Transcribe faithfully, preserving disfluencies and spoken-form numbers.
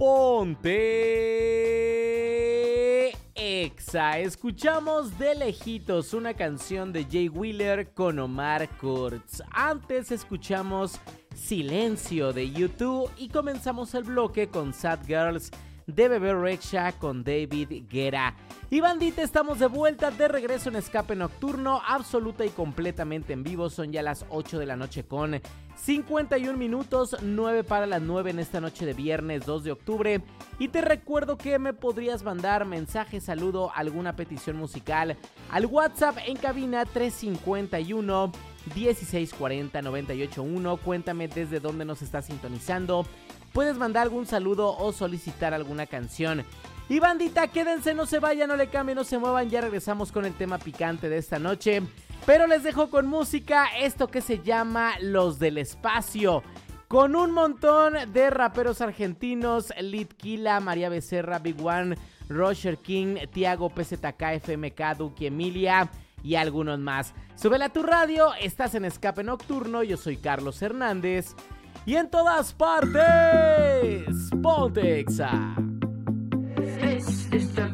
Ponte Exa. Escuchamos de lejitos una canción de Jay Wheeler con Omar Kurz. Antes escuchamos Silencio de U dos y comenzamos el bloque con Sad Girls de Bebe Rexha con David Guetta. Y bandita, estamos de vuelta, de regreso en Escape Nocturno, absoluta y completamente en vivo. Son ya las ocho de la noche con cincuenta y un minutos, nueve para las nueve en esta noche de viernes dos de octubre. Y te recuerdo que me podrías mandar mensaje, saludo, alguna petición musical al WhatsApp en cabina tres cincuenta y uno, dieciséis cuarenta, noventa y ocho uno. Cuéntame desde dónde nos estás sintonizando. Puedes mandar algún saludo o solicitar alguna canción. Y bandita, quédense, no se vayan, no le cambien, no se muevan. Ya regresamos con el tema picante de esta noche. Pero les dejo con música, esto que se llama Los del Espacio, con un montón de raperos argentinos: Litquila, María Becerra, Big One, Roger King, Tiago, P Z K, F M K, Duki Emilia y algunos más. Súbela a tu radio, estás en Escape Nocturno, yo soy Carlos Hernández. Y en todas partes, ponte Exa. This is the